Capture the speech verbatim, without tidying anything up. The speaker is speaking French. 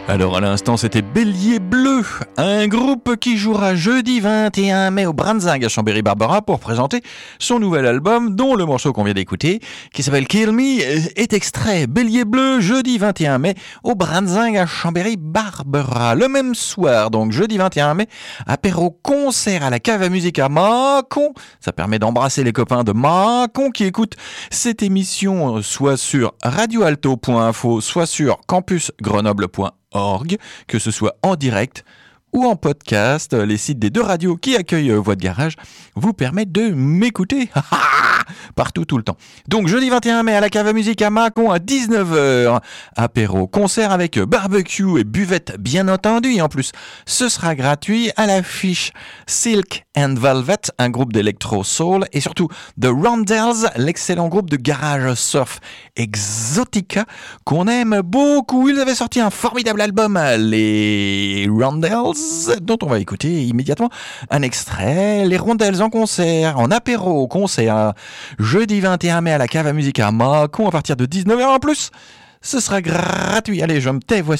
Alors à l'instant c'était Bélier Bleu, un groupe qui jouera jeudi vingt et un mai au Branzing à Chambéry-Barbera pour présenter son nouvel album dont le morceau qu'on vient d'écouter, qui s'appelle Kill Me, est extrait. Bélier Bleu, jeudi vingt et un mai au Branzing à Chambéry-Barbera. Le même soir, donc jeudi vingt et un mai, apéro concert à la cave à musique à Mâcon. Ça permet d'embrasser les copains de Mâcon qui écoutent cette émission soit sur radioalto point info, soit sur campusgrenoble point org, que ce soit en direct ou en podcast. Les sites des deux radios qui accueillent Voix de Garage vous permettent de m'écouter partout, tout le temps. Donc jeudi vingt et un mai à la cave à musique à Mâcon à dix-neuf heures, apéro, concert avec barbecue et buvette bien entendu, et en plus ce sera gratuit. À l'affiche Silk and Velvet, un groupe d'électro soul, et surtout The Roundels, l'excellent groupe de garage surf Exotica qu'on aime beaucoup. Ils avaient sorti un formidable album, les Roundels, dont on va écouter immédiatement un extrait. Les Roundels en concert, en apéro concert, jeudi vingt et un mai à la cave à musique à Mâcon à partir de dix-neuf heures. En plus, ce sera gratuit. Allez, je me tais, voici